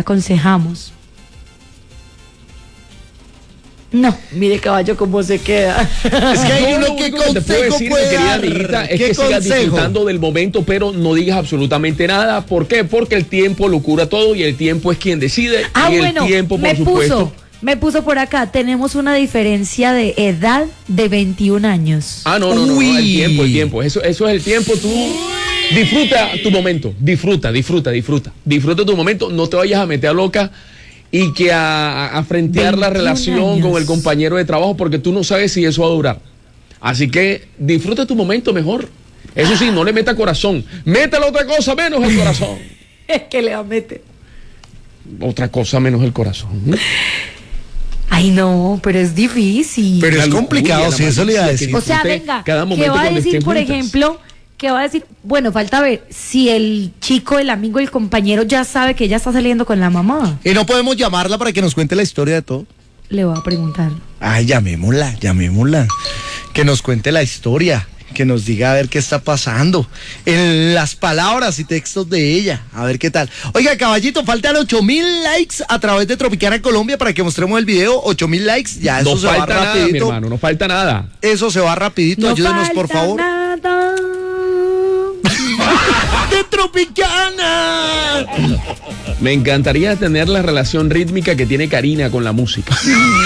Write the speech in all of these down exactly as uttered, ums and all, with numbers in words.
aconsejamos. No, mire caballo cómo se queda. Es que hay uno que consejo te puedo decir, puede querida dar. amiguita, es ¿Qué que sigas consejo? disfrutando del momento, pero no digas absolutamente nada. ¿Por qué? Porque el tiempo lo cura todo y el tiempo es quien decide. Ah, y bueno, el tiempo, por me supuesto. puso, me puso por acá, tenemos una diferencia de edad de veintiún años. Ah, no, no, no, no, el Uy. tiempo, el tiempo. Eso, eso es el tiempo. Tú disfruta tu momento. Disfruta, disfruta, disfruta. Disfruta tu momento. No te vayas a meter a loca y que a, a frentear la veintiún relación años. con el compañero de trabajo porque tú no sabes si eso va a durar. Así que disfruta tu momento mejor. Eso sí, no le meta corazón. Métale otra cosa menos el corazón. Es que le va a meter. Otra cosa menos el corazón. Ay, no, pero es difícil. Pero es La complicado, lujuria, si la eso le iba a malicia, decir. O sea, disfrute venga, cada ¿qué momento va a cuando decir, estén por juntas. ejemplo? ¿Qué va a decir? Bueno, falta ver si el chico, el amigo, el compañero ya sabe que ella está saliendo con la mamá. Y no podemos llamarla para que nos cuente la historia de todo. Le voy a preguntar. Ay, llamémosla, llamémosla. Que nos cuente la historia, que nos diga a ver qué está pasando. En las palabras y textos de ella, a ver qué tal. Oiga, caballito, faltan ocho mil likes a través de Tropicana Colombia para que mostremos el video. ocho mil likes, ya eso No se va falta nada, mi rapidito. hermano, no falta nada. Eso se va rapidito, No ayúdenos por falta favor. nada. ¡De Tropicana! Me encantaría tener la relación rítmica que tiene Karina con la música.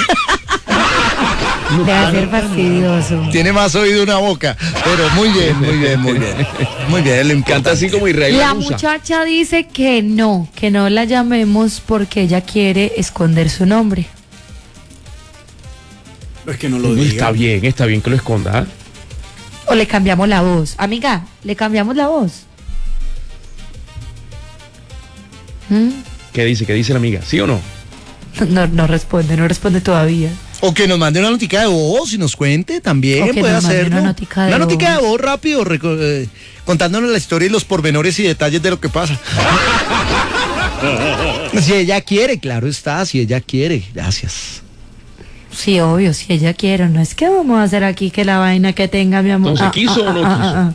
Debe ser fastidioso. Tiene más oído una boca, pero muy bien, muy bien, muy bien. Muy bien, le Canta encanta así como Israel La Lanusa. muchacha dice que no, que no la llamemos porque ella quiere esconder su nombre. Es que no lo Está bien, está bien que lo esconda. O le cambiamos la voz. Amiga, le cambiamos la voz. ¿Mm? ¿Qué dice? ¿Qué dice la amiga? ¿Sí o no? No, no responde, no responde todavía. O que nos mande una notica de voz y nos cuente también, O que puede nos mande hacerlo. una notica de Una notica voz. de voz rápido, reco- eh, contándonos la historia y los pormenores y detalles de lo que pasa. Si ella quiere, claro está, si ella quiere, gracias. Sí, obvio, si ella quiere. No es que vamos a hacer aquí que la vaina que tenga mi amor. Entonces, ¿quiso o no quiso?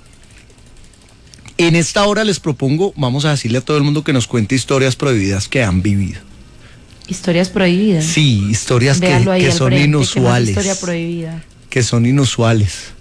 En esta hora les propongo, vamos a decirle a todo el mundo que nos cuente historias prohibidas que han vivido. Historias prohibidas. Sí, historias que, Véalo ahí que al son frente, ¿qué más inusuales. historia prohibida. Que son inusuales.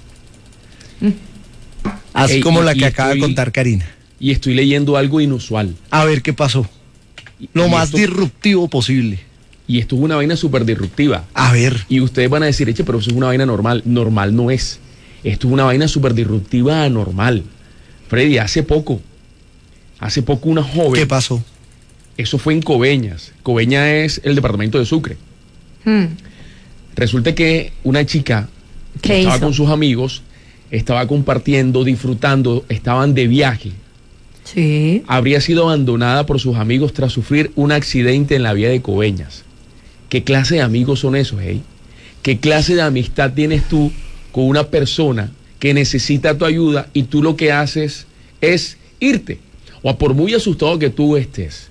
Así Ey, como y- la y que acaba de estoy- contar Karina. Y estoy leyendo algo inusual. A ver qué pasó. Lo Y más esto- disruptivo posible. Y esto es una vaina súper disruptiva. A ver. Y ustedes van a decir, eche, pero eso es una vaina normal. Normal no es. Esto es una vaina súper disruptiva anormal. Freddy, hace poco, hace poco una joven... ¿Qué pasó? Eso fue en Coveñas. Coveñas es el departamento de Sucre. Hmm. Resulta que una chica que ¿Qué estaba hizo? con sus amigos, estaba compartiendo, disfrutando, estaban de viaje. Sí. Habría sido abandonada por sus amigos tras sufrir un accidente en la vía de Coveñas. ¿Qué clase de amigos son esos, hey? ¿Qué clase de amistad tienes tú con una persona que necesita tu ayuda y tú lo que haces es irte? O por muy asustado que tú estés,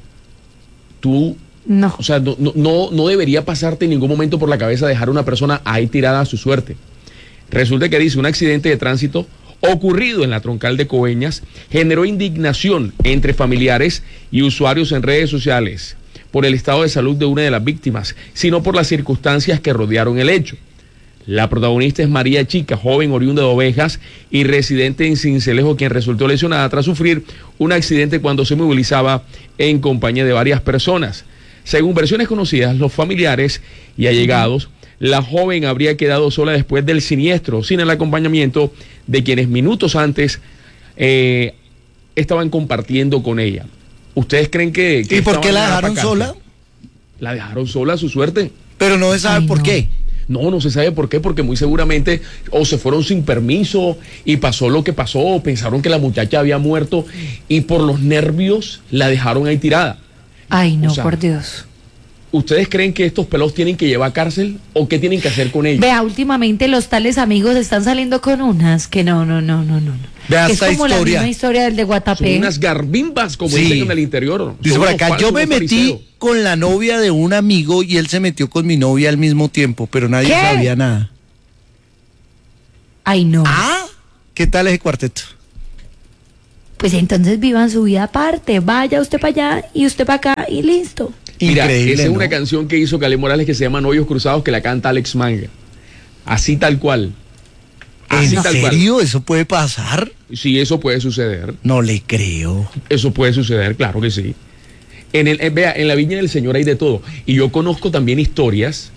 tú, No. o sea, no, no- no, no debería pasarte en ningún momento por la cabeza dejar a una persona ahí tirada a su suerte. Resulta que dice, un accidente de tránsito ocurrido en la troncal de Coveñas generó indignación entre familiares y usuarios en redes sociales por el estado de salud de una de las víctimas, sino por las circunstancias que rodearon el hecho. La protagonista es María Chica, joven oriunda de Ovejas y residente en Sincelejo, quien resultó lesionada tras sufrir un accidente cuando se movilizaba en compañía de varias personas. Según versiones conocidas, los familiares y allegados, la joven habría quedado sola después del siniestro, sin el acompañamiento de quienes minutos antes eh, estaban compartiendo con ella. ¿Ustedes creen que... que ¿Y por esta qué la vaina da dejaron pa' sola? cárcel? La dejaron sola a su suerte. Pero no se sabe Ay, por no. qué. No, no se sabe por qué, porque muy seguramente o se fueron sin permiso y pasó lo que pasó, o pensaron que la muchacha había muerto y por los nervios la dejaron ahí tirada. Ay, no, O sea, por Dios. ¿Ustedes creen que estos pelos tienen que llevar a cárcel o qué tienen que hacer con ellos? Vea, últimamente los tales amigos están saliendo con unas que no, no, no, no, no. no. Vea Que esta es como la historia. misma historia del de Son Guatapé. unas garbimbas, como Sí. dicen en el interior. Dice Son por unos acá, yo falsos, me unos metí fariseos. con la novia de un amigo y él se metió con mi novia al mismo tiempo, pero nadie ¿Qué? sabía nada. Ay, no. Ah, ¿qué tal ese cuarteto? pues entonces vivan su vida aparte. Vaya usted para allá y usted para acá y listo. Mira, Increíble, esa es ¿no? una canción que hizo Calé Morales que se llama Novios Cruzados, que la canta Alex Manga. Así tal cual. Así ¿En tal serio? ¿Eso puede pasar? cual. Sí, eso puede suceder. No le creo. Eso puede suceder, claro que sí. En el, eh, vea, en la Viña del Señor hay de todo. Y yo conozco también historias.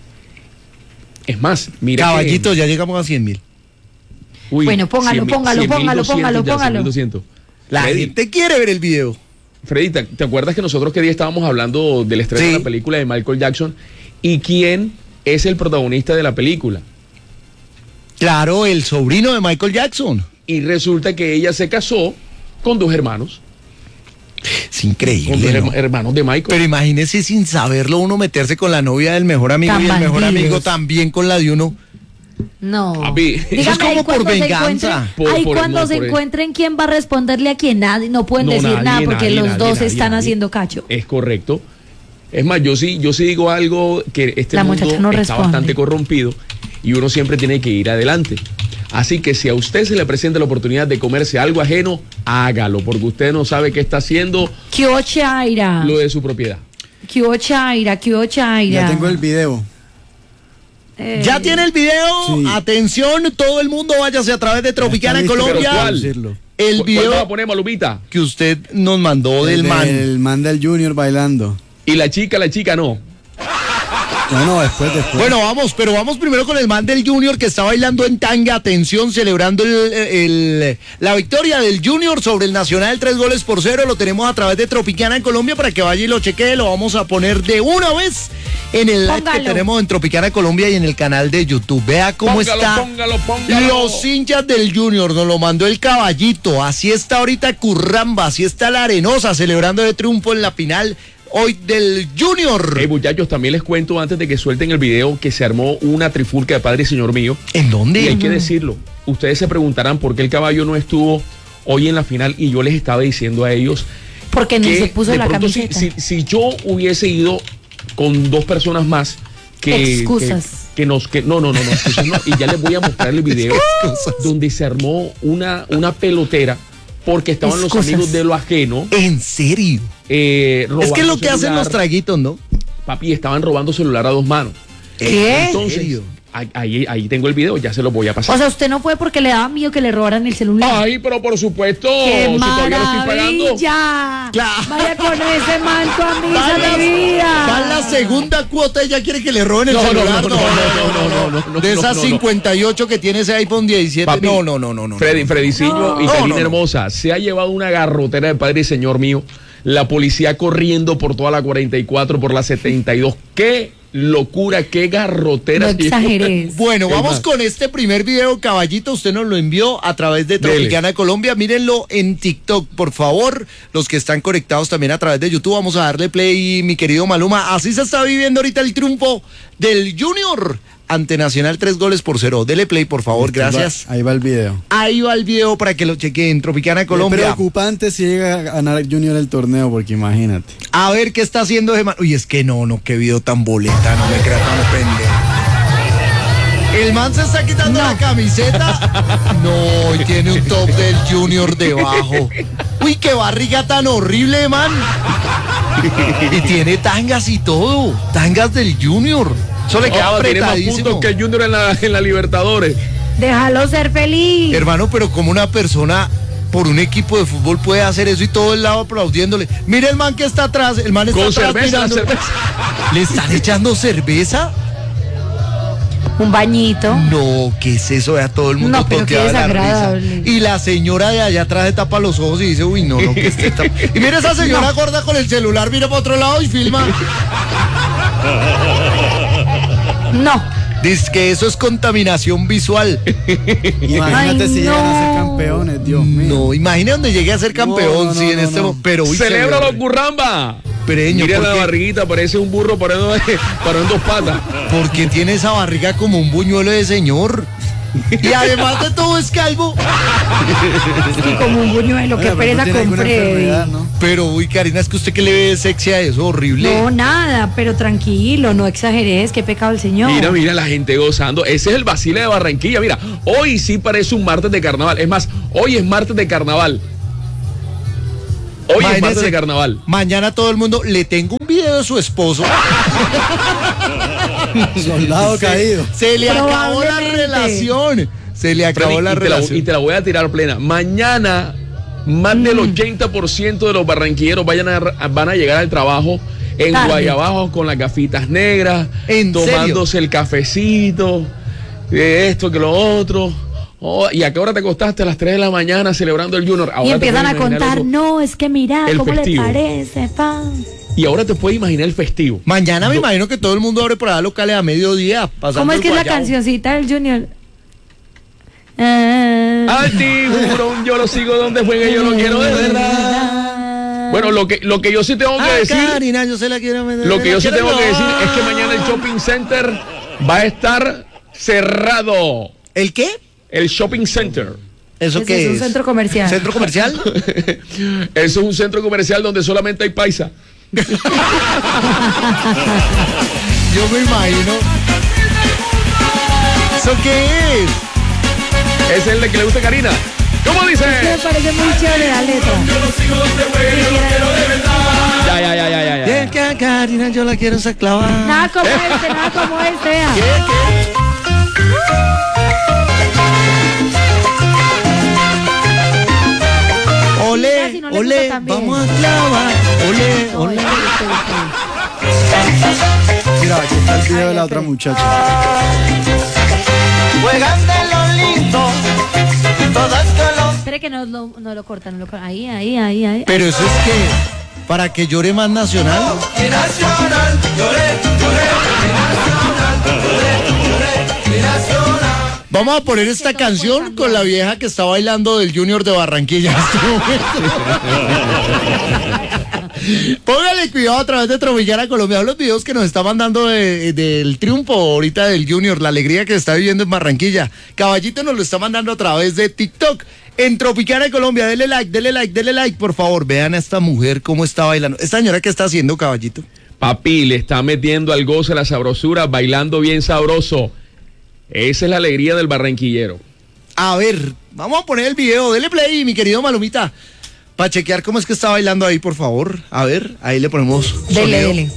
Es más, mira. Caballito, que, ya llegamos a cien mil. uy, Bueno, póngalo, cien mil, póngalo, cien mil póngalo, doscientos póngalo, ya, póngalo. cien mil doscientos. La Freddy, gente quiere ver el video. Freddy, ¿te, te acuerdas que nosotros que día estábamos hablando del estreno Sí. de la película de Michael Jackson? ¿Y quién es el protagonista de la película? Claro, el sobrino de Michael Jackson. Y resulta que ella se casó con dos hermanos. Es Con dos increíble, ¿no? herma- hermanos de Michael. Pero imagínese sin saberlo uno meterse con la novia del mejor amigo Tan y el mejor bandidos. amigo también con la de uno. No. Papi, eso es Dígame, como ahí por cuando se venganza. encuentren- Por- ahí por- cuando no, se por- encuentren quién va a responderle a quién, nadie, no pueden No, decir nadie, nada porque nadie, los nadie, dos nadie, están nadie. haciendo cacho. Es correcto. Es más, yo sí, yo sí digo algo que este La mundo muchacha no está responde. bastante corrompido y uno siempre tiene que ir adelante. Así que si a usted se le presenta la oportunidad de comerse algo ajeno, hágalo, porque usted no sabe qué está haciendo ¿Qué hubo, Chaira? lo de su propiedad. ¿Qué hubo, Chaira? ¿Qué hubo, Chaira? Ya tengo el video. Eh, ¿Ya tiene el video? Sí. Atención, todo el mundo váyase a través de Tropicana en Está listo, Colombia. pero ¿cuál? Decirlo. El ¿Cuál vamos a video poner, Malumita? que usted nos mandó del man. El man del Junior bailando. Y la chica, la chica no. Bueno, después, después. Bueno, vamos, pero vamos primero con el man del Junior que está bailando en tanga, atención, celebrando el, el- la victoria del Junior sobre el Nacional, tres goles por cero. Lo tenemos a través de Tropicana en Colombia para que vaya y lo chequee. Lo vamos a poner de una vez en el live que Póngalo. tenemos en Tropicana Colombia y en el canal de YouTube. Vea cómo Póngalo, está. póngalo, póngalo. Los hinchas del Junior, nos lo mandó el Caballito. Así está ahorita Curramba, así está la Arenosa celebrando el triunfo en la final hoy del Junior. Hey, muchachos, también les cuento antes de que suelten el video que se armó una trifulca de Padre y Señor mío. ¿En dónde? Y hay que decirlo. Ustedes se preguntarán por qué el caballo no estuvo hoy en la final y yo les estaba diciendo a ellos Porque no que se puso de la pronto si, camiseta. si, si yo hubiese ido con dos personas más que Excusas. que, que nos que no no no no, excusas no, y ya les voy a mostrar el video donde se armó una una pelotera porque estaban Excusas. los amigos de lo ajeno ¿En serio? eh, Es robando que es lo que hacen celular. los traguitos, ¿no? Papi, estaban robando celular a dos manos. ¿Qué? Entonces, serio? ahí, ahí, ahí tengo el video, ya se lo voy a pasar. O sea, usted no fue porque le daba miedo que le robaran el celular. Ay, pero por supuesto, ¡Qué si todavía lo estoy pagando. maravilla! Claro. Vaya con ese manto a Va misa la, de vida. va la segunda cuota y ya quiere que le roben el No, no, celular. no, no, no, no, no, no, De no, esas no, no. cincuenta y ocho que tiene ese iPhone diecisiete. Papi, no, no, no, no, no. Freddy, no. Frediciño No. y No, Karina no, no. Hermosa, se ha llevado una garrotera de Padre y Señor mío. La policía corriendo por toda la cuarenta y cuatro, por la setenta y dos. ¡Qué locura, qué garrotera! No se llevó. exageres. Bueno, Es vamos más. con este primer video, Caballito. Usted nos lo envió a través de Dele. Tropicana Colombia. Mírenlo en TikTok, por favor. Los que están conectados también a través de YouTube. Vamos a darle play, mi querido Maluma. Así se está viviendo ahorita el triunfo del Junior ante Nacional, tres goles por cero. Dele play, por favor. Ahí va- Gracias. Ahí va el video. Ahí va el video para que lo chequen. Tropicana Es Colombia. preocupante si llega a ganar Junior el torneo, porque imagínate. A ver qué está haciendo ese man. Uy, es que no, no, qué video tan boleta, no me crea tan pendejo. El man se está quitando la camiseta. No, y tiene un top del Junior debajo. Uy, qué barriga tan horrible, man. Y tiene tangas y todo. Tangas del Junior. Eso le queda Oh, tiene más puntos apretadísimo. que el Junior en la, en la Libertadores. Déjalo ser feliz. Hermano, pero como una persona por un equipo de fútbol puede hacer eso y todo el lado aplaudiéndole. Mire el man que está atrás, el man está Con atrás cerveza, mirando. cerveza. ¿Le están echando cerveza? Un bañito. No, ¿qué es eso? Vea todo el mundo No, pero qué toteado de la risa. desagradable. Y la señora de allá atrás se tapa los ojos y dice, uy, no, no, que este está... Y mira esa señora gorda con el celular, mira para otro lado y filma. No. Dice que eso es contaminación visual. Imagínate Ay, si llegan a ser no. campeones, Dios mío. No, imagina donde llegue a ser campeón, No, no, sí, no, en no, este no. mo- pero uy, ¡Celebra se los ve- curramba! Pereño, Mira ¿por la qué? barriguita, parece un burro parado, parado en dos patas. Porque tiene esa barriga como un buñuelo de señor. Y además de todo es calvo. Y como un buñuelo, qué Bueno, pero pereza no tiene con alguna Freddy. enfermedad, ¿no? Pero, uy, Karina, es que usted que le ve sexy a eso, horrible. No, nada, pero tranquilo, no exageres, qué pecado el Señor. Mira, mira la gente gozando. Ese es el vacile de Barranquilla. Mira, hoy sí parece un martes de carnaval. Es más, hoy es martes de carnaval. Hoy es Imagínese, martes de carnaval. Mañana todo el mundo, le tengo un video de su esposo. Soldado se, caído. Se le acabó la Probablemente. relación. Se le acabó Freddy, la y, te la, relación. y te la voy a tirar plena. Mañana, más Mm. del ochenta por ciento de los barranquilleros vayan a, van a llegar al trabajo en Tarde. guayabajo con las gafitas negras, ¿En tomándose el cafecito, eh, esto que lo otro. Oh, ¿y a qué hora te acostaste? A las tres de la mañana celebrando el Junior. Ahora Y te empiezan puedes a imaginar contar, eso. no, es que mira, El ¿cómo festivo. le parece, pa? Y ahora te puedes imaginar el festivo. Mañana me Do- imagino que todo el mundo abre por allá locales a mediodía. Pasando ¿Cómo es el que es la guayabo. cancioncita del Junior? Ah. Al tiburón yo lo sigo donde juegue, yo lo quiero de verdad. Bueno, lo que, lo que yo sí tengo que Ah, decir, Karina, yo se la quiero meter, lo que la yo sí quiero tengo que yo. decir es que mañana el shopping center va a estar cerrado. ¿El qué? El shopping center. ¿Eso Ese qué es es? un centro comercial. ¿Centro comercial? Eso es un centro comercial donde solamente hay paisa. Yo me imagino. ¿Eso qué es? Es el de que le gusta a Karina. ¿Cómo dice? Me parece muy chévere la letra. Ya, ya, ya, ya, ya, ya. Es que a Karina yo la quiero saclavar. Nada como este, nada como este. vea. ¿Qué? ¿Qué? Ole, Mira, si no le gusta ole, también. vamos a clavar. Ole, No, ole. este, este, este. Mira, aquí está el video Ay, de la espere. otra muchacha. Juegan de lo lindo, todas color. Espere que no, lo- no lo cortan, no lo cortan. Ahí, ahí, ahí, ahí. Pero eso es que, para que llore más nacional. Y nacional, lloré, lloré, y nacional, lloré, lloré, y nacional. Vamos a poner esta todo puede canción cambiar. con la vieja que está bailando del Junior de Barranquilla en este momento. Póngale cuidado a través de Tropicana Colombia. Los videos que nos está mandando de- del triunfo ahorita del Junior, la alegría que está viviendo en Barranquilla. Caballito nos lo está mandando a través de TikTok. En Tropicana Colombia, dele like, dele like, dele like, por favor. Vean a esta mujer cómo está bailando. Esta señora, ¿qué está haciendo, Caballito? Papi, le está metiendo al goce la sabrosura, bailando bien sabroso. Esa es la alegría del barranquillero. A ver, vamos a poner el video. Dele play, mi querido Malumita. Para chequear cómo es que está bailando ahí, por favor. A ver, ahí le ponemos. Dele, sonido. dele.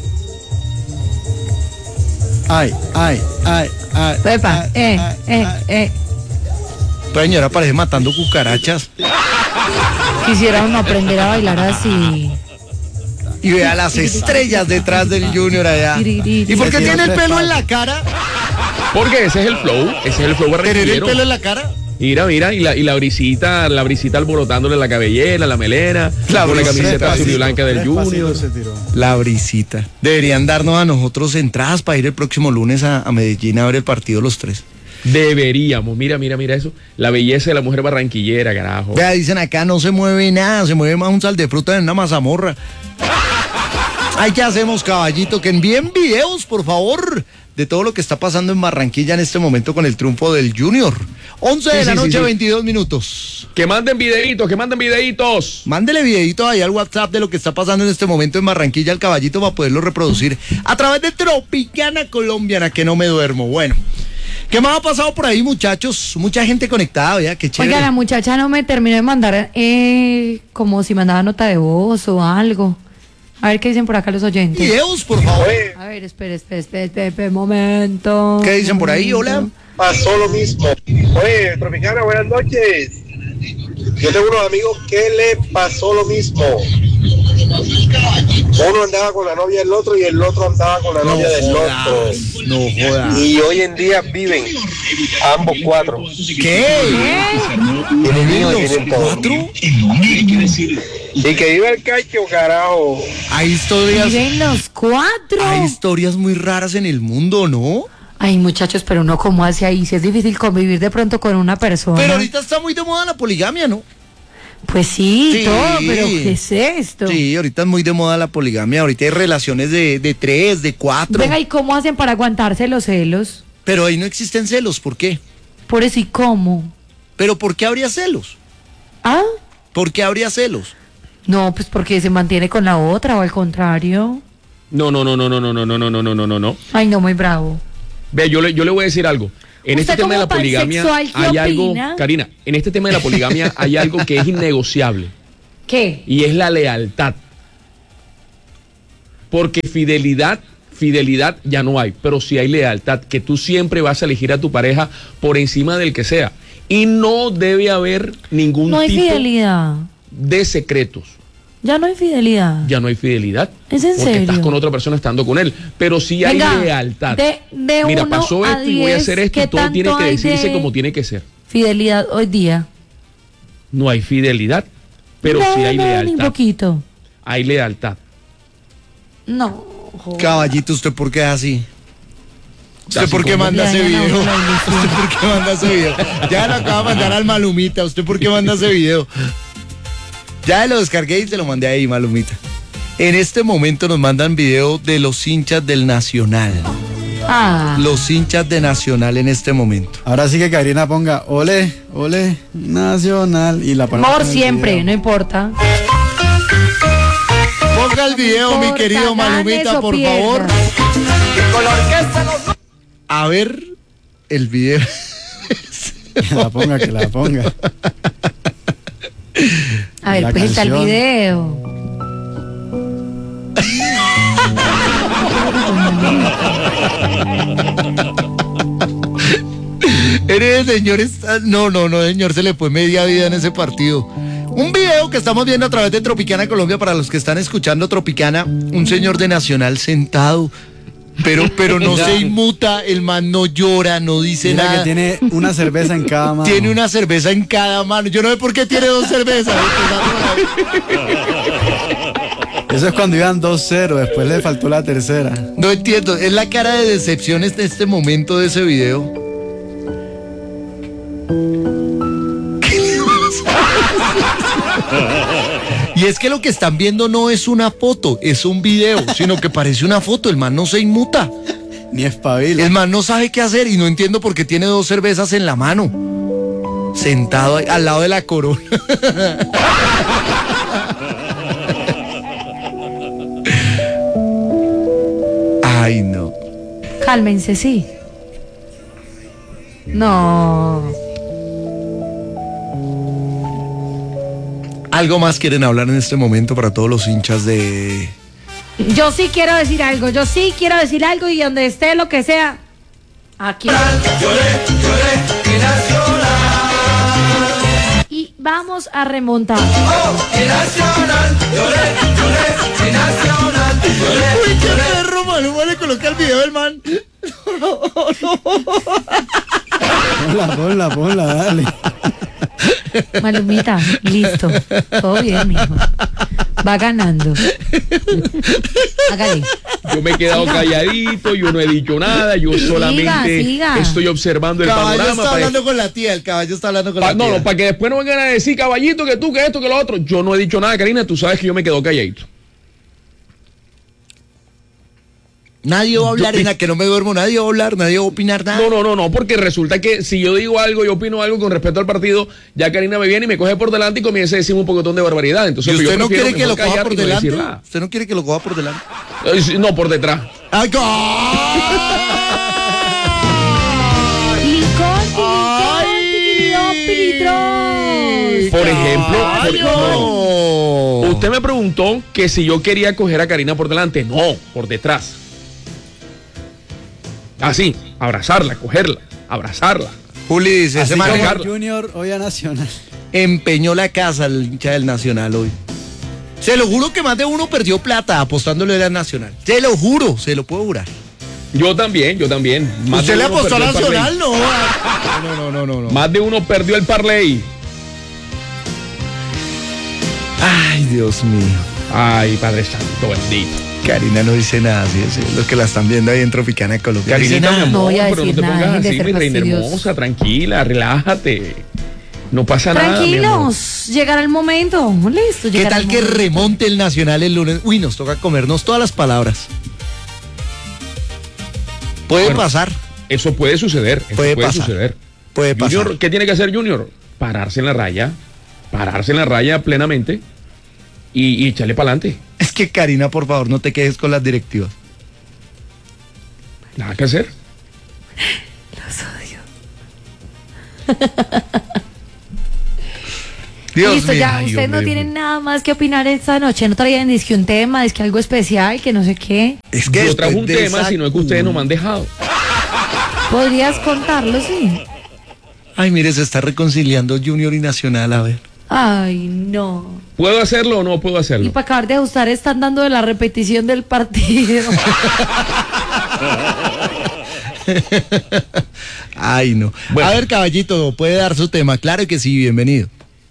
Ay, ay, ay, ay. Pepa, ay, eh, ay, eh, ay. eh. Esta señora parece matando cucarachas. Quisiera uno aprender a bailar así. Y vea las estrellas detrás del Junior allá. ¿Y por qué tiene el pelo en la cara? Porque ese es el flow, ese es el flow ¿Tener el barranquillero. pelo en la cara? Mira, mira, y la, y la brisita, la brisita alborotándole la cabellera, la melena, La con la brisita, camiseta azul y despacito, blanca del Despacito Junior. se tiró. La brisita. Deberían darnos a nosotros entradas para ir el próximo lunes a, a Medellín a ver el partido los tres. Deberíamos, mira, mira, mira eso. La belleza de la mujer barranquillera, carajo. Vea, dicen acá no se mueve nada, se mueve más un sal de fruta en una mazamorra. Ay, ¿qué hacemos, caballito? Que envíen videos, por favor, de todo lo que está pasando en Barranquilla en este momento con el triunfo del Junior. once de Sí, la sí, sí, noche, sí. veintidós minutos. Que manden videitos, que manden videitos. Mándele videito ahí al WhatsApp de lo que está pasando en este momento en Barranquilla al caballito para poderlo reproducir a través de Tropicana Colombiana, que no me duermo. Bueno, ¿qué más ha pasado por ahí, muchachos? Mucha gente conectada, vea, qué chévere. Oiga, la muchacha no me terminó de mandar eh, como si mandaba nota de voz o algo. A ver qué dicen por acá los oyentes. Videos, por favor. A ver, espere, espere, espere, espere, espere, un momento. ¿Qué dicen por ahí? Hola. Pasó lo mismo. Oye, Tropicana, buenas noches. Yo tengo unos amigos que le pasó lo mismo. Uno andaba con la novia del otro y el otro andaba con la No novia del otro. jodas, no jodas. Y hoy en día viven ambos cuatro. ¿Qué? Tienen hijos, ¿Los tienen todo. cuatro? Y que viva el caicho, carajo. Hay historias, Viven los cuatro. hay historias muy raras en el mundo, ¿no? Ay, muchachos, pero uno cómo hace ahí, si es difícil convivir de pronto con una persona. Pero ahorita está muy de moda la poligamia, ¿no? Pues sí, Sí. todo, pero ¿qué es esto? Sí, ahorita es muy de moda la poligamia. Ahorita hay relaciones de, de tres, de cuatro. Venga, ¿y cómo hacen para aguantarse los celos? Pero ahí no existen celos, ¿por qué? Por eso, ¿y cómo? ¿Pero por qué habría celos? ¿Ah? ¿Por qué habría celos? No, pues porque se mantiene con la otra o al contrario. No, no, no, no, no, no, no, no, no, no, no, no, no. Ay, no, muy bravo. Ve, yo le, yo le voy a decir algo. En ¿Usted este tema de la como poligamia pansexual, qué hay algo, opina? Karina, en este tema de la poligamia hay algo que es innegociable. ¿Qué? Y es la lealtad. Porque fidelidad, fidelidad ya no hay, pero sí hay lealtad, que tú siempre vas a elegir a tu pareja por encima del que sea. Y no debe haber ningún No hay tipo fidelidad. de secretos. Ya no hay fidelidad. Ya no hay fidelidad. ¿Es en porque serio? estás con otra persona estando con él. Pero sí hay Venga, lealtad. de- de Mira, uno pasó a esto y voy a diez, hacer esto y ¿qué todo tiene tanto que hay decirse de- como tiene que ser. Fidelidad hoy día. No hay fidelidad, pero no, sí hay no, ni lealtad. poquito. Hay lealtad. No. joder. Caballito, ¿usted por qué es así? ¿Usted Así por qué como- manda Ya, ese ya, no, video? no, no, no. ¿Usted por qué manda ese video? Ya lo acaba de mandar al Malumita. ¿Usted por qué manda ese video? Ya lo descargué y se lo mandé ahí, Malumita. En este momento nos mandan video de los hinchas del Nacional. Ah. Los hinchas de Nacional en este momento. Ahora sí que Karina ponga ole, ole, nacional y la ponemos Amor en el siempre, video. no importa. Ponga el video, mi importa, querido Malumita, ganes o por pierdas. favor. A ver el video. Que la ponga, que la ponga. A ver, La pues está el canción. video. Eres señor, está- no, no, no, señor, se le fue media vida en ese partido. Un video que estamos viendo a través de Tropicana Colombia, para los que están escuchando Tropicana, un señor de Nacional sentado, pero, pero no se inmuta, el man no llora, no dice Mira nada. que tiene una cerveza en cada mano. Tiene una cerveza en cada mano. Yo no sé por qué tiene dos cervezas. Eso es cuando iban dos cero, después le faltó la tercera. No entiendo, es la cara de decepción en este momento de ese video. Y es que lo que están viendo no es una foto, es un video, sino que parece una foto. El man no se inmuta. Ni espabila. El man no sabe qué hacer y no entiendo por qué tiene dos cervezas en la mano. Sentado ahí, al lado de la corona. Ay, no. Cálmense, sí. No. ¿Algo más quieren hablar en este momento para todos los hinchas de... Yo sí quiero decir algo, yo sí quiero decir algo y donde esté lo que sea. Aquí. Lloré, lloré, y nacional. Y vamos a remontar. Oh, y nacional. Lloré, lloré, y nacional. Lloré, Uy, qué lloré. perro, Maluma, le coloqué el video del man. Ponla, ponla, ponla, dale. Malumita, listo. Todo bien, mijo. Va ganando. Hágale. Yo me he quedado Siga. calladito, yo no he dicho nada, yo solamente siga. estoy observando el El caballo panorama. está para- hablando con la tía, el caballo está hablando con pa- la tía. no, no, para que después no vengan a decir, caballito, que tú, que esto, que lo otro. Yo no he dicho nada, Karina, tú sabes que yo me quedo calladito. Nadie va a hablar, en la que no me duermo, nadie va a hablar, nadie va a opinar nada. No, no, no, no, porque resulta que si yo digo algo, yo opino algo con respecto al partido, ya Karina me viene y me coge por delante y comienza a decirme un pocotón de barbaridad. ¿Y Entonces, usted yo no prefiero quiere que lo mejor coja callar por y no delante? decir nada. ¿Usted no quiere que lo coja por delante? Eh, sí, No, por detrás. ¡Ay, ay! Licón, tiquilidón, pilitros. Por ejemplo, ¡Ay, por- no. no! Usted me preguntó que si yo quería coger a Karina por delante. No, por detrás. Así, abrazarla, cogerla, abrazarla. Juli dice, Así ese man como Carlos. Junior hoy a Nacional. empeñó la casa el hincha del Nacional hoy. Se lo juro que más de uno perdió plata apostándole al Nacional. Se lo juro, se lo puedo jurar. Yo también, yo también. Más ¿Usted de le uno apostó al perdió el Nacional? parlay. No. No, no, no, no, no. Más de uno perdió el parlay. Ay, Dios mío. Ay, Padre Santo, bendito. Karina no dice nada, sí, sí, los que la están viendo ahí en Tropicana Colombia. Karinita, mi Dice nada. amor, No voy a pero no decir te nada, pongas dejen de así, ser mi reina fastidiosos. hermosa, tranquila, relájate. No pasa nada. mi amor. Tranquilos, llegará el momento. Listo, ¿Qué llegará tal el que momento. remonte el Nacional el lunes? Uy, nos toca comernos todas las palabras. Puede Bueno, pasar, Eso puede suceder. Eso Puede puede, pasar. suceder. puede pasar. Junior, ¿qué tiene que hacer Junior? Pararse en la raya, pararse en la raya plenamente y, y echarle para adelante. Es que Karina, por favor, no te quedes con las directivas. Nada que hacer. Los odio. Dios Listo, mío, ya, ay, ustedes no hombre. tienen nada más que opinar esta noche, no traían ni que un tema, es que algo especial, que no sé qué. Es que Yo trajo después un de tema, esa- sino es que ustedes no me han dejado. ¿Podrías contarlo, sí? Ay, mire, se está reconciliando Junior y Nacional, a ver. Ay, no. ¿Puedo hacerlo o no puedo Y hacerlo? para acabar de ajustar están dando de la repetición del partido. Ay, no. Bueno. A ver, caballito, puede dar su tema. Claro que sí, bienvenido.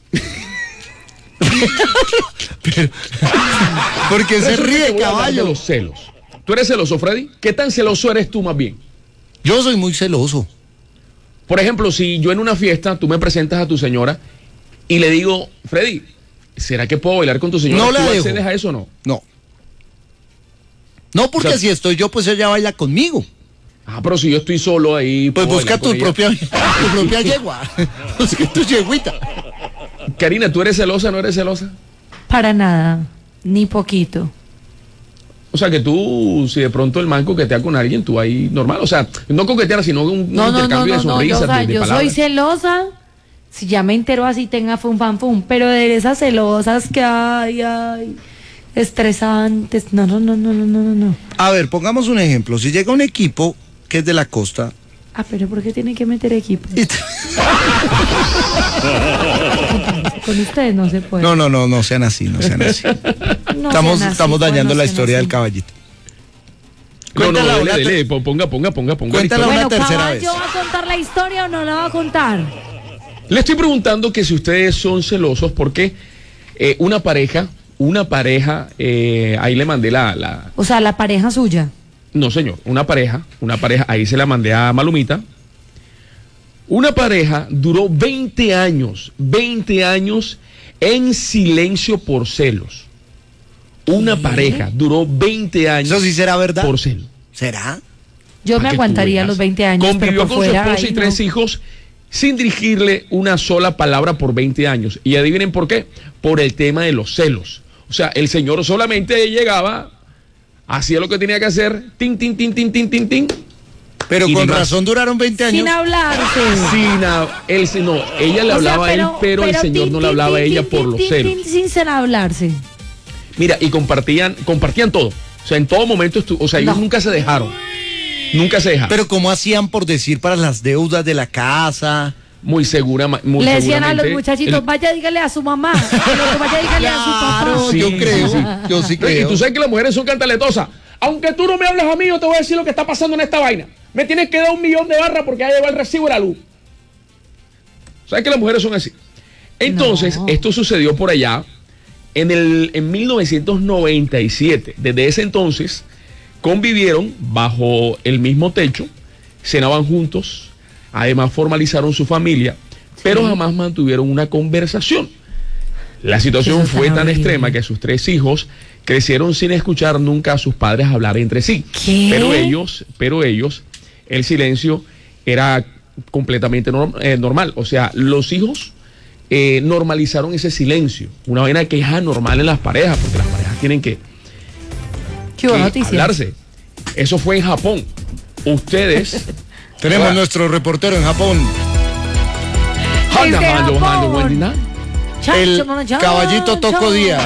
Pero, ¿por qué se Resulta que ríe, voy a hablar de caballo? los celos. ¿Tú eres celoso, Freddy? ¿Qué tan celoso eres tú más bien? Yo soy muy celoso. Por ejemplo, si yo en una fiesta, tú me presentas a tu señora y le digo, Freddy, ¿será que puedo bailar con tu señora? No la ¿Tú dejo. accedes a eso o no? No. No, porque O sea, si estoy yo, pues ella baila conmigo. Ah, pero si yo estoy solo ahí... Pues ¿puedo busca bailar con tu ella? propia, tu propia yegua. Busca tu yeguita. Karina, ¿tú eres celosa o no eres celosa? Para nada, ni poquito. O sea, que tú, si de pronto el man coquetea con alguien, tú ahí normal. O sea, no coquetear, sino un, un No, no, no, intercambio no, de no, sonrisas, yo, o sea, de, de yo soy palabras. celosa, si ya me entero así tenga fum, fam, fum, pero de esas celosas que hay, ay, estresantes, no, no, no, no, no, no, no. A ver, pongamos un ejemplo. Si llega un equipo que es de la costa. Ah, pero ¿por qué tienen que meter equipo? y te- Con ustedes no se puede. No, no, no, no sean así, no sean así. No estamos sean así, estamos pues, dañando no la sean historia así. del caballito. No, no, Cuéntala dele, una dele, po- ponga, ponga, ponga, ponga. la Cuéntala historia. una Bueno, tercera ¿Caballo vez. va a contar la historia o no la va a contar? Le estoy preguntando que si ustedes son celosos porque eh, una pareja, una pareja, eh, ahí le mandé la, la... O sea, la pareja suya. No, señor, una pareja, una pareja, ahí se la mandé a Malumita. Una pareja duró veinte años, veinte años en silencio por celos. Una pareja duró veinte años Eso sí será verdad. por celos. ¿Será? Yo me Para que tú aguantaría veas. los veinte años, Convivió pero por con su fuera, esposa y ay, tres no. hijos sin dirigirle una sola palabra por veinte años. Y adivinen por qué. Por el tema de los celos. O sea, el señor solamente llegaba, hacía lo que tenía que hacer, tin, tin, tin, tin, tin, tin, tin. Pero Y con ni más. razón duraron veinte años. Sin hablarse. Sin a- él, se- no, ella le O sea, hablaba a él, pero, el señor tin, no le tin, hablaba a tin, ella tin, por tin, los tin, celos. tin, sin ser hablarse. Mira, y compartían, compartían todo. O sea, en todo momento, estu- o sea, ellos No. nunca se dejaron. Nunca se dejaron. Pero ¿cómo hacían por decir para las deudas de la casa? muy segura, muy Le decían a los seguramente, muchachitos, el- vaya, dígale a su mamá. Pero vaya, dígale a su papá. Claro, Sí, yo creo, sí. yo sí No, y creo. tú sabes que las mujeres son cantaletosas. Aunque tú no me hables a mí, yo te voy a decir lo que está pasando en esta vaina. Me tienes que dar un millón de barras porque ya llegó el recibo de la luz. ¿Sabes que las mujeres son así? Entonces, No. esto sucedió por allá en, el, en mil novecientos noventa y siete. Desde ese entonces, convivieron bajo el mismo techo, cenaban juntos, además formalizaron su familia, pero jamás mantuvieron una conversación. La situación Eso está fue tan horrible. extrema que sus tres hijos crecieron sin escuchar nunca a sus padres hablar entre sí. ¿Qué? Pero ellos, pero ellos, el silencio era completamente norm- eh, normal. O sea, los hijos eh, normalizaron ese silencio. Una vaina que es anormal en las parejas, porque las parejas tienen que, Qué que buena noticia. hablarse. Eso fue en Japón. Ustedes... Tenemos Ahora, nuestro reportero en Japón, Desde Handa, Handa, Handa, Japón. Handa. Chan, el chan, chan, caballito Toco chan. Díaz.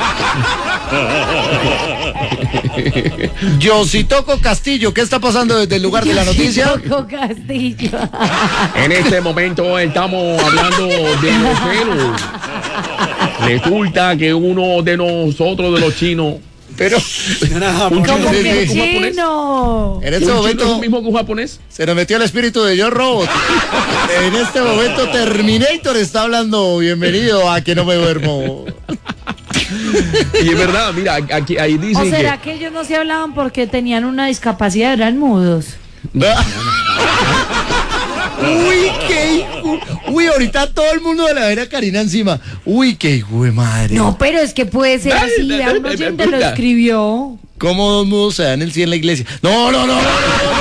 Yositoco Castillo, ¿qué está pasando desde el lugar de la noticia? Toco Castillo. En este momento estamos hablando de los celos. Resulta que uno de nosotros, de los chinos, Pero un ¿Cómo chino es que un japonés. chino? en Un este chino es momento lo mismo que un japonés. se nos metió el espíritu de Yo Robot. En este momento Terminator está hablando. Bienvenido a Que No Me Duermo. Y es verdad, mira, aquí ahí ¿O dicen será que que ellos no se hablaban porque tenían una discapacidad, eran mudos? Uy, qué hijo. Uy, ahorita todo el mundo de la vera Karina encima. Uy, qué hijo de madre. No, pero es que puede ser Ay, así. ay, Vea, un ay, oyente ay, lo ay. escribió. ¿Cómo dos mudos se dan el sí en la iglesia? No, no, no, no, no,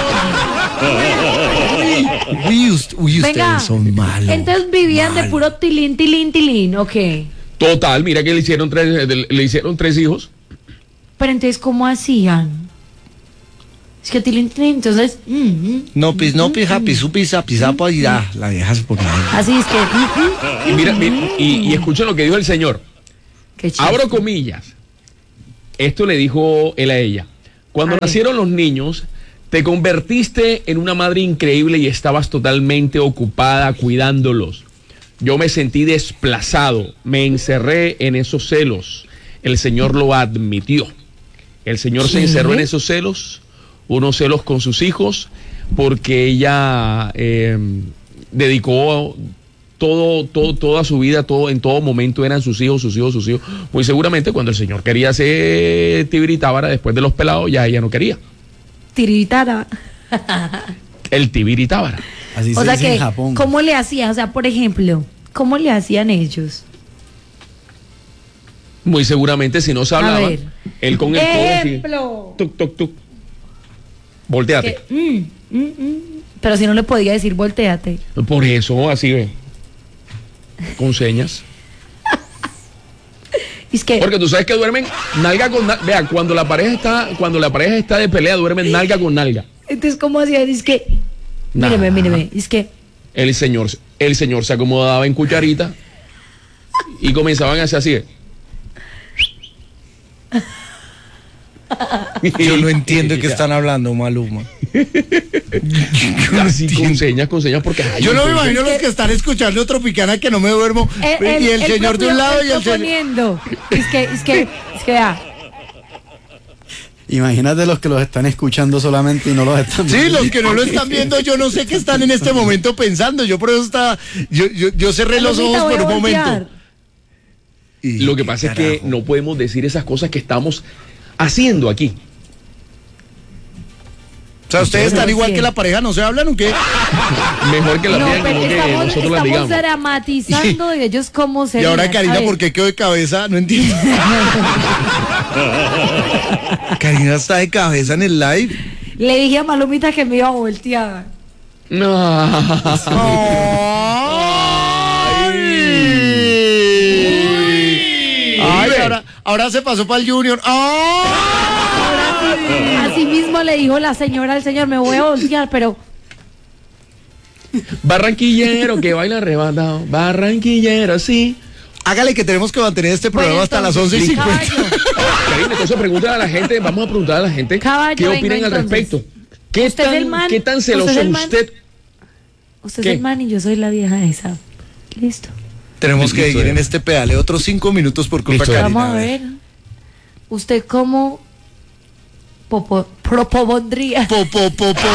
no. Uy, uy, ust- uy, ustedes Venga, son malos. entonces vivían de malos. puro tilín, tilín, tilín, ok. total, mira que le hicieron tres, le hicieron tres hijos. Pero entonces, ¿cómo hacían? Es que tilín, tilín, entonces... mm, mm, No pis, no pis, happy, su pisa, pisapa y ya. La vieja se pone ahí. así es que... mm, mm, Y mira, mira, y, y escuchen lo que dijo el señor. qué chiste. Abro comillas. Esto le dijo él a ella. Cuando A ver. nacieron los niños, te convertiste en una madre increíble y estabas totalmente ocupada cuidándolos. Yo me sentí desplazado, me encerré en esos celos. El Señor lo admitió. El Señor se ¿Qué? encerró en esos celos, unos celos con sus hijos, porque ella eh, dedicó todo, todo, toda su vida, todo, en todo momento eran sus hijos, sus hijos, sus hijos. Muy seguramente cuando el Señor quería hacer tibiritábara después de los pelados, ya ella no quería. Tiritara. El tibiritábara. Así O se sea dice que, en Japón. ¿cómo le hacían? O sea, por ejemplo, ¿cómo le hacían ellos? Muy seguramente si no se A hablaba, ver. él con el codo así, Ejemplo. tuc, tuc, tuc. Volteate. Que, mm, mm, mm. Pero si no le podía decir volteate. Por eso, así ve. Con señas. Es que Porque tú sabes que duermen nalga con nalga. Vea, cuando la pareja está, cuando la pareja está de pelea, duermen nalga con nalga. entonces ¿cómo hacían? Es que Nah. míreme, míreme, es que El señor, el señor se acomodaba en cucharita y comenzaban a hacer así. Yo no entiendo de qué están hablando, Maluma. Así con señas, con señas, porque ay, Yo no me entonces- imagino los que están escuchando Tropicana que no me duermo. el, y el, señor de un propio- lado y el señor. proponiendo. Es que, es que, es que vea, Imagínate los que los están escuchando solamente y no los están Sí, viendo. los que no lo están viendo, yo no sé qué están en este momento pensando. Yo por eso estaba. Yo, yo, yo cerré los Palomita, ojos voy por a un voltear. momento. Y- Lo que pasa es que carajo. no podemos decir esas cosas que estamos haciendo aquí. O sea, ustedes están Pero igual sí. que la pareja, ¿no se hablan o qué? Mejor que la no, vean pero como que estamos, nosotros las estamos digamos. dramatizando de ellos cómo se Y ahora Karina, ¿por qué quedó de cabeza? No entiendo. Karina está de cabeza en el live. Le dije a Malumita que me iba a voltear. No. ¡Ay! Ay, ahora, ahora se pasó para el Junior. ¡Ay! Así mismo le dijo la señora al señor, me voy a voltear, pero Barranquillero que baila arrebatado. Barranquillero, sí. Hágale que tenemos que mantener este programa Bueno, hasta las entonces, once y cincuenta. caballo, Karina, entonces pregunta a la gente, vamos a preguntar a la gente Caballo, qué venga, opinan al entonces. respecto. ¿Qué ¿Usted es el tan, man? ¿Qué tan ¿Usted es celoso el man? usted? usted ¿Qué? es el man y yo soy la vieja esa. Listo. Tenemos que Listo, seguir en ya. este pedale otros cinco minutos por culpa Listo, de ya. Karina. Vamos a ver. ¿Usted cómo popo, propondría? Po, po, po, po.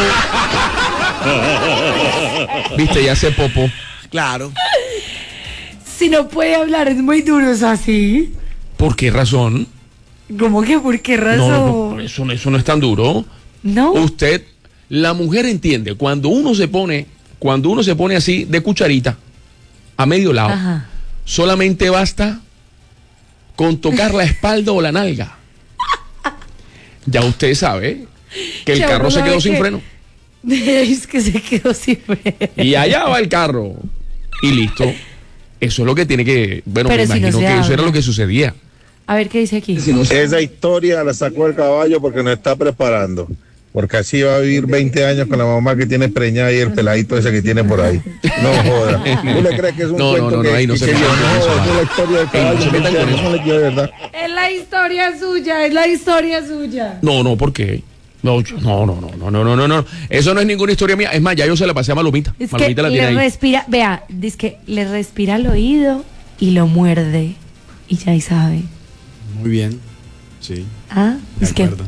Viste, ya se popó. Claro. Si no puede hablar, es muy duro, ¿es así? ¿Por qué razón? ¿Cómo que por qué No, razón? no, no, eso, no- eso no es tan duro. ¿No? Usted, la mujer entiende, cuando uno se pone, cuando uno se pone así de cucharita, a medio lado, Ajá. solamente basta con tocar la espalda o la nalga. Ya usted sabe que el Ya carro uno se sabe quedó sin que- freno. Es que se quedó sin freno. Y allá va el carro. Y listo. Eso es lo que tiene que. Bueno, Pero me si no imagino se que eso era habla. lo que sucedía. A ver qué dice aquí. Esa historia la sacó el caballo porque nos está preparando. Porque así va a vivir veinte años con la mamá que tiene preñada y el peladito ese que tiene por ahí. No joda. ¿Tú le crees que es un No, no, cuento no, que, no, ahí no que- se que metan yo- con no, eso, es va. la historia del Ey, no caballo? se metan con eso. No le quiero, de verdad. Es la historia suya, es la historia suya. No, no, ¿por qué? No, yo- no, no, no, no, no, no, no, no. Eso no es ninguna historia mía. Es más, ya yo se la pasé a Malumita. Es que Malumita la tiene le ahí. respira, vea, dice que le respira al oído y lo muerde. Y ya ahí sabe. Muy bien. Sí. Ah, De es que acuerdo.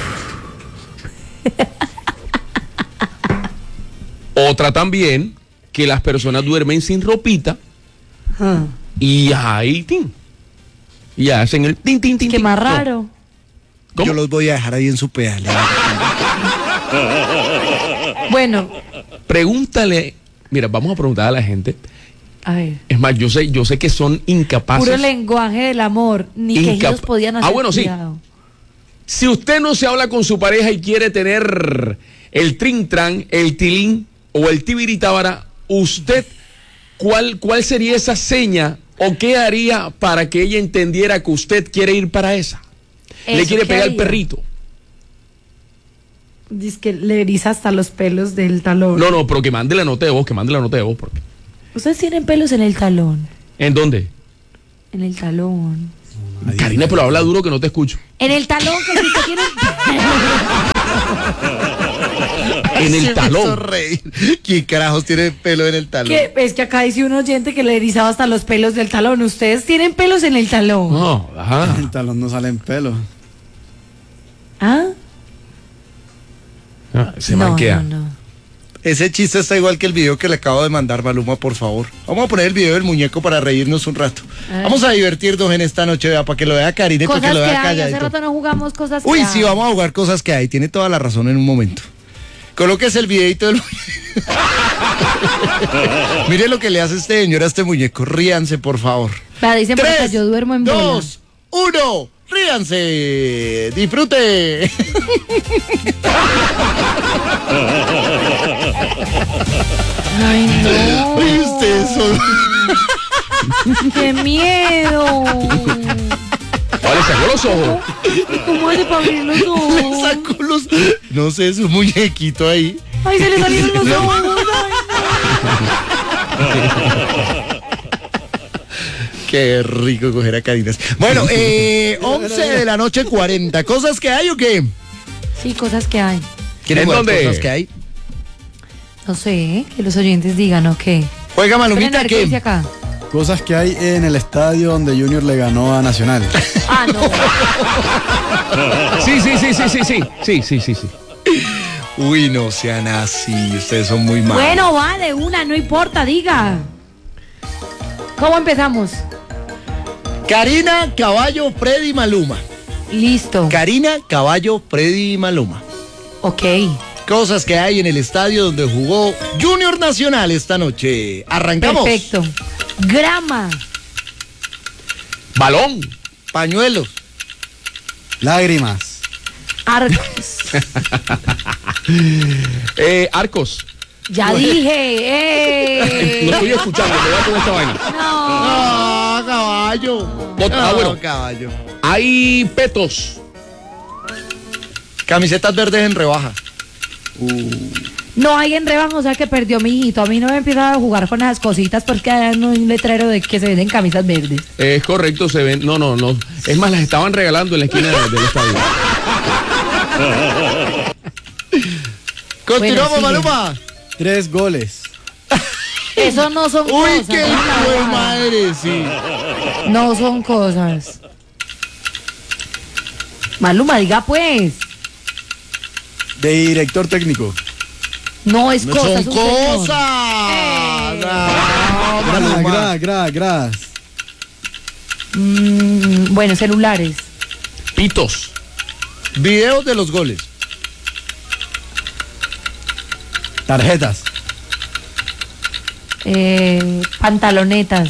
Otra también, que las personas duermen sin ropita ah, y ahí, tin. Y hacen el tin, tin, tin. que tin. más No. raro. ¿Cómo? Yo los voy a dejar ahí en su pedale. Bueno, Pregúntale. Mira, vamos a preguntar a la gente. a ver. Es más, yo sé, yo sé que son incapaces. Puro lenguaje del amor. Ni Incap- que ellos podían hacer. Ah, bueno, sí. cuidado. Si usted no se habla con su pareja y quiere tener el trintran, el tilín o el tibiritábara, usted, ¿cuál, ¿cuál sería esa seña o qué haría para que ella entendiera que usted quiere ir para esa? Le Eso, quiere ¿qué pegar al haría? perrito. Dice que le eriza hasta los pelos del talón. No, no, pero que mande la nota de voz, que mande la nota de voz. Porque... ¿Ustedes tienen pelos en el talón? ¿En dónde? En el talón. Karina, pero habla duro que no te escucho. En el talón, que si usted tiene... En el Se me talón. hizo reír. ¿Quién carajos tiene pelo en el talón? Que, es que acá dice un oyente que le erizaba hasta los pelos del talón. ¿Ustedes tienen pelos en el talón? No, ajá. En el talón no salen pelos. ¿Ah? Ah, se no, manquea. no, no. Ese chiste está igual que el video que le acabo de mandar, Maluma, por favor. Vamos a poner el video del muñeco para reírnos un rato. A Vamos a divertirnos en esta noche, vea, para que lo vea Karina y para Cosas que lo que vea hay, hace calladito. rato no jugamos cosas que Uy, hay. sí, vamos a jugar cosas que hay. Tiene toda la razón en un momento. Colóquese el videito del Mire lo que le hace este señor a este muñeco. Ríanse, por favor. Vea, dicen por acá, Tres, yo duermo en bola. dos, uno. Ríanse. Disfrute. Ay, no. Ay, ustedes son... ¡Qué miedo! Vale, sacó los ojos. ¿Cómo hace para abrir los Le ojos? sacó los... No sé, su muñequito ahí. ¡Ay, se le salieron los ojos! Qué rico coger a Karina. Bueno, eh, once de la noche cuarenta. ¿Cosas que hay o qué? Sí, cosas que hay. ¿Quieren ¿En jugar dónde? cosas que hay? No sé, que los oyentes digan, ¿o qué? Juega Esperen a Malumita, ver qué dice ¿qué? acá. Cosas que hay en el estadio donde Junior le ganó a Nacional. Ah, no. Sí, sí, sí, sí, sí, sí. Sí, sí, sí, sí. Uy, no sean así. Ustedes son muy malos. Bueno, vale, una, no importa, diga. ¿Cómo empezamos? Karina, Caballo, Freddy, Maluma. Listo. Karina, Caballo, Freddy, Maluma. Ok. Cosas que hay en el estadio donde jugó Junior Nacional esta noche. Arrancamos. Perfecto. Grama. Balón. Pañuelos. Lágrimas. Arcos. Eh, arcos. Ya dije. ¡Eh! No estoy escuchando, me voy a poner esta vaina. No. Ah, caballo. Bot- ah, Ah, bueno. caballo. Hay petos. Camisetas verdes en rebaja. No hay en rebaja, o sea que perdió mi hijito. A mí no me empieza a jugar con esas cositas porque hay un letrero de que se venden camisas verdes. Es correcto, se ven. No, no, no. Es más, las estaban regalando en la esquina de- del estadio. Continuamos, Bueno, sigue. Maluma. Tres goles. Eso no son Uy, cosas. qué no, hijo de no, madre, sí. no son cosas. Maluma, diga pues. De director técnico. No es No cosas. son un señor. cosas. Eh. No, Gra, Maluma. gra, gra, gras. Mm, bueno, celulares. Pitos. Videos de los goles. Tarjetas. Eh, pantalonetas.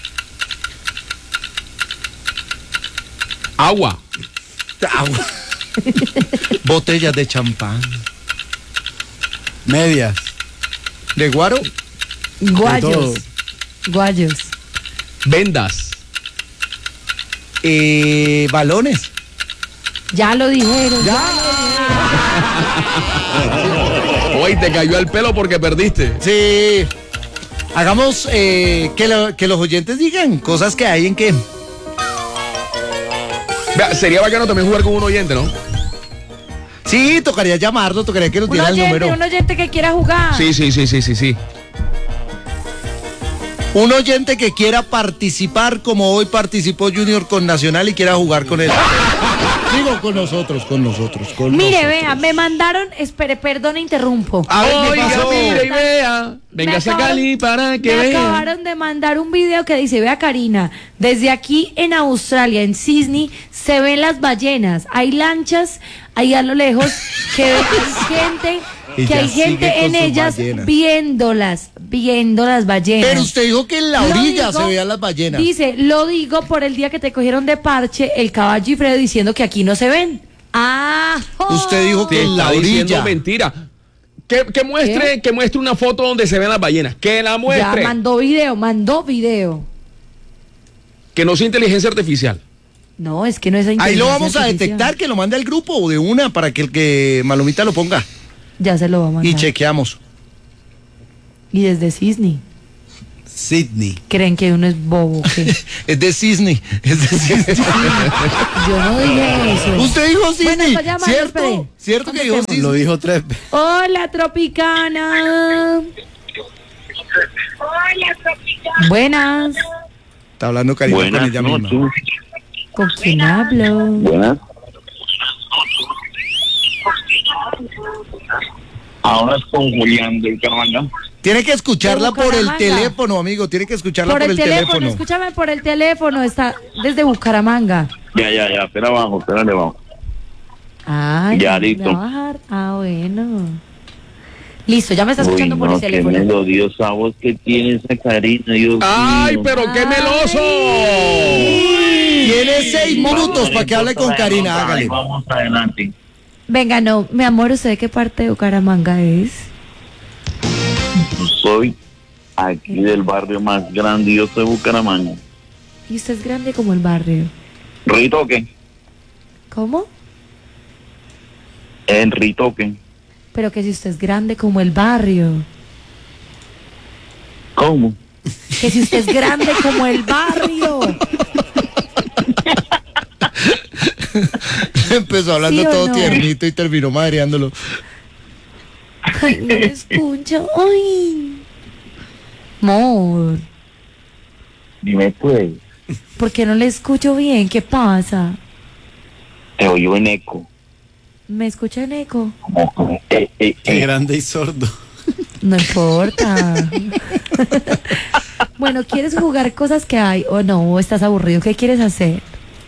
Agua. Agua. Botellas de champán. Medias. ¿De guaro? todo. Guayos. Guayos. Vendas. Eh, balones. Ya lo dijeron. Ya. Hoy te cayó el pelo porque perdiste. Sí. Hagamos eh, que, lo- que los oyentes digan cosas que hay en que. Vea, sería bacano también jugar con un oyente, ¿no? Sí, tocaría llamarlo, tocaría que nos Un diera el oyente, número. un oyente que quiera jugar. Sí, sí, sí, sí, sí, sí. Un oyente que quiera participar como hoy participó Junior con Nacional y quiera jugar con él. Digo, con nosotros, con nosotros, con Mire, nosotros. vea, me mandaron, espere, perdón, interrumpo. A ver, ¿qué Oiga, pasó? mire y vea. Venga a acabaron- Cali para que me vea. acabaron de mandar un video que dice, vea Karina, desde aquí en Australia, en Sydney, se ven las ballenas. Hay lanchas ahí a lo lejos que hay gente, que Ella hay sigue gente con en sus ellas ballenas. viéndolas, viendo las ballenas. Pero usted dijo que en la Lo orilla digo- se veían las ballenas. Dice, lo digo por el día que te cogieron de parche, el caballo y Fredo diciendo que aquí no se ven. Ah, Usted dijo Te que en la está diciendo orilla. mentira. Que, que muestre, que muestre una foto donde se ven las ballenas. Que la ya muestre. mandó video, mandó video. Que no sea inteligencia artificial. No, es que no es Ahí lo inteligencia vamos a artificial. detectar, que lo mande al grupo de una para que el que Malumita lo ponga. Ya se lo va a mandar. Y chequeamos. Y desde Disney. Sydney. ¿Creen que uno es bobo? ¿Qué? Es de Disney. Es de Disney. Yo no dije eso. Usted dijo Bueno, Disney, está llamando, ¿cierto? espere. ¿Cierto que dijo Contestemos. Lo Disney? dijo tres veces. Hola, Tropicana. Buenas. Está hablando Karina con Buenas ella misma. noches. ¿Con quién hablo? Buenas. Ahora es con Julián del Carmanga. Tiene que escucharla De por el Bucaramanga. teléfono, amigo. Tiene que escucharla Por por, el teléfono, escúchame por el teléfono. Está desde Bucaramanga. Ya, ya, ya. Espera abajo, espérale abajo. Ay, Ya, ¿me listo. va a bajar? Ah, bueno. Listo, ya me está escuchando Uy, por no, el qué teléfono. melodiosa voz que tiene esa Karina, Dios ¡Ay, mío. pero qué Ay. meloso! Tiene seis minutos para que hable con Karina. Hágale. Vamos adelante. Venga, no, mi amor, ¿usted de qué parte de Bucaramanga es? Soy aquí del barrio más grandioso de Bucaramanga. Y usted es grande como el barrio. Ritoque. ¿Cómo? En Ritoque. Pero que si usted es grande como el barrio. ¿Cómo? Que si usted es grande como el barrio. Empezó hablando ¿Sí o todo no? tiernito y terminó madreándolo. Ay, no me escucho. Ay. Amor, Dime pues, ¿por qué no le escucho bien? ¿Qué pasa? te oigo en eco. ¿Me escucha en eco? Como, como, eh, eh, Qué eh. grande y sordo. No importa. Bueno, ¿quieres jugar cosas que hay o no? ¿O estás aburrido? ¿Qué quieres hacer?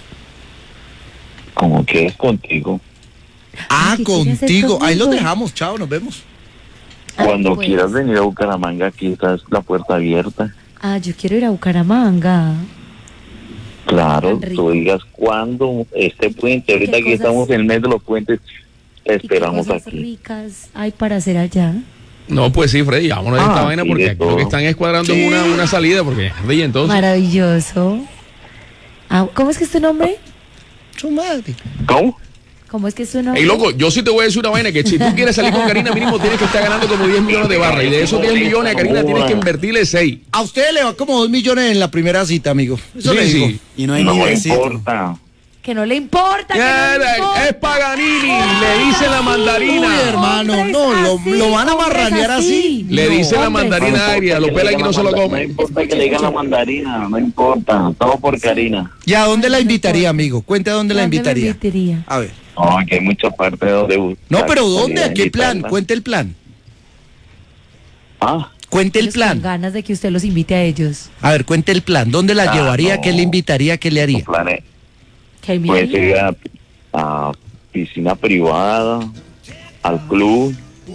Como que es contigo. Ah, Ay, ¿qué quiere hacer contigo. Ahí lo conmigo? dejamos. Chao, nos vemos. Cuando Ay, pues. quieras venir a Bucaramanga, aquí está la puerta abierta. Ah, yo quiero ir a Bucaramanga. Claro, Tan rico. tú digas cuándo este puente, ahorita ¿Qué que cosas- estamos en el mes de los puentes, te ¿Y qué esperamos cosas aquí. ricas hay para hacer allá? No, pues sí, Freddy, vámonos de esta Ah, vaina sí, porque de aquí lo todo. que están escuadrando es una, una salida, porque Freddy, entonces. Maravilloso. Ah, ¿cómo es que es tu nombre? Su madre. ¿Cómo? ¿Cómo es que es tu nombre? Ey, loco, yo sí te voy a decir una vaina, que si tú quieres salir con Karina, mínimo tienes que estar ganando como diez millones de barras. Y de esos diez millones a Karina tienes que invertirle seis. A usted le va como dos millones en la primera cita, amigo. Eso Sí, le digo. sí. Y no hay No ni me besito. importa. Que no le importa. Que no le Ya, importa. es Paganini, le dice la Uy, mandarina. hermano, Hombres no, lo, así, lo van a hombres marranear así. Le No, dice la hombres. mandarina agria, lo pela que no se lo No come. importa que le digan la mandarina, no importa, todo por Karina. ¿Y a dónde la Ay, no invitaría, puedo. amigo? Cuente a dónde la ¿Dónde me invitaría. invitaría? A ver. No, que hay muchas partes donde buscar. No, pero ¿dónde? ¿A Podría qué plan? invitarla. Cuente el plan. Ah, Cuente el Ellos con plan. ganas de que usted los invite a ellos. A ver, cuente el plan. ¿Dónde la Ah, llevaría? no. ¿Qué le invitaría? ¿Qué le tu haría? plan es, Que me puede haría. ser a, a piscina privada, al club.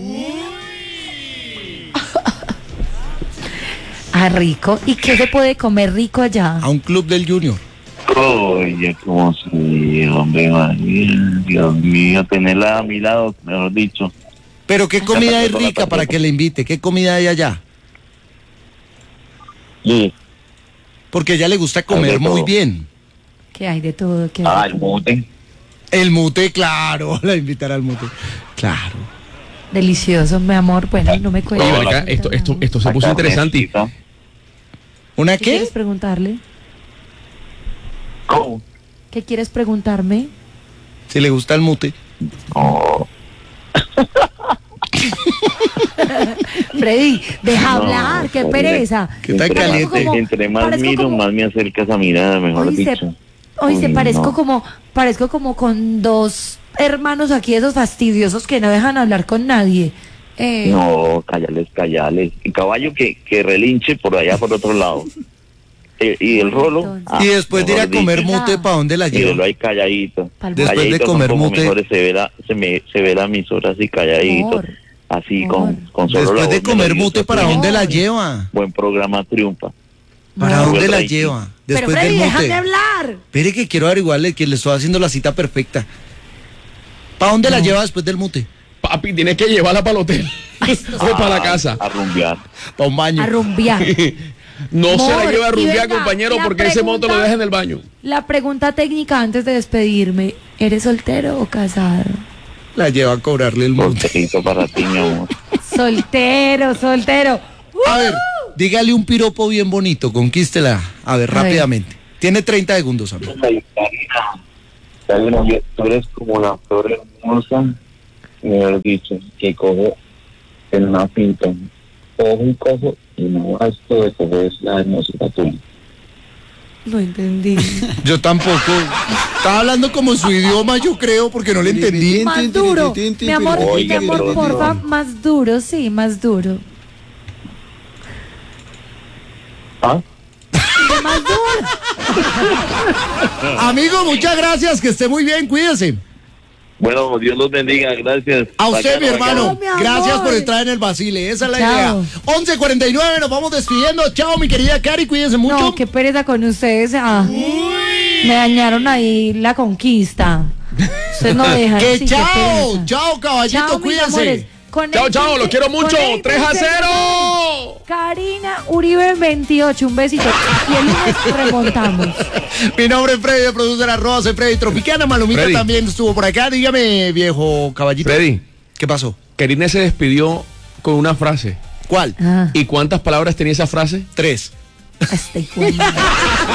Ah, rico. ¿Y qué se puede comer rico allá? A un club del Junior. Oye, como si, hombre, María, Dios mío, tenerla a mi lado, mejor dicho. Pero ¿qué comida es persona rica para también. que le invite? ¿Qué comida hay allá? Sí. Porque a ella le gusta Hay comer de muy todo. bien. ¿Qué hay de todo? ¿Qué hay Ah, de el todo? mute. El mute, claro. La invitará al mute. Claro. Delicioso, mi amor. Bueno, no me cuentes. Oye, ven acá, esto, esto, esto se puso interesante. y- carnecita. ¿Una ¿Qué qué? quieres preguntarle? ¿Cómo? ¿Qué quieres preguntarme? Si le gusta el mute. Oh, Freddy, deja no, hablar, qué horrible. pereza. ¿Qué tal Entre caliente? más- Como- Entre más parezco miro, como- más me acerca esa mirada, mejor Hoy se, dicho. hoy se Uy, parezco no. como, parezco como con dos hermanos aquí, esos fastidiosos que no dejan hablar con nadie. Eh, No, cállales, cállales. El caballo que, que relinche por allá por otro lado. Eh, y el rolo. Entonces. ah, Y después de ir a mejor comer dicho. mute, ¿para dónde la Mírelo lleva? ahí calladito. Pa'l Después de Calladito son comer como mute. mejores, se ve la, se me, se ve la emisora así calladito. Amor, así amor. con, con solo Después la de voz comer melodiosa, mute, ¿para pues, dónde la Amor. lleva? Buen programa triunfa. ¿Para No. dónde la Rating. lleva? Pero Después Freddy, del déjame mute. hablar. Espere que quiero averiguarle que le estoy haciendo la cita perfecta. ¿Para dónde la lleva después del mute? Papi, tienes que llevarla para el hotel. O para la casa. A rumbear. Para un baño. A rumbear. No se la Amor, lleva a y rumbear, venga, compañero, la porque ese moto lo pregunta- deja en el baño. La pregunta técnica antes de despedirme, ¿eres soltero o casado? La lleva a cobrarle el monte. Solterito para ti, mi amor. Soltero, soltero. A ver, dígale un piropo bien bonito, conquístela. A ver, A ver. rápidamente. Tiene treinta segundos, amigo. Ay, Karina, Karina, yo- tú eres como la flor hermosa, mejor dicho, que cojo en una pinta. Cojo y cojo y no esto de coger es la hermosura tuya. No entendí. Yo tampoco. Estaba hablando como su idioma, yo creo, porque no le entendí. Más duro. Mi amor, Oiga, mi amor, pero porfa, no. más duro, sí, más duro. ¿Ah? Más duro. Amigo, muchas gracias, que esté muy bien, cuídese. Bueno, Dios los bendiga, gracias. A usted, Bacano, mi hermano. Chao, mi amor. Gracias por entrar en el Basile. Esa es la Chao. idea. once cuarenta y nueve, nos vamos despidiendo. Chao, mi querida Cari, cuídese mucho. No, qué pereza con ustedes. Ah, me dañaron ahí la conquista. Ustedes no dejan. Que sí, qué chao, pereza. chao, caballito, Chao, mis cuídese. amores. Chao, chao, los quiero mucho. Conéctense, tres a conéctense. cero. Karina Uribe veintiocho, un besito. Y el lunes remontamos. Mi nombre es Freddy, de producer arroba, soy Freddy Tropicana. Malumita Freddy. también estuvo por acá. Dígame, viejo caballito. Freddy, ¿Qué pasó? Karina se despidió con una frase. ¿Cuál? Ah, ¿Y cuántas palabras tenía esa frase? Tres. hasta hijo de madre.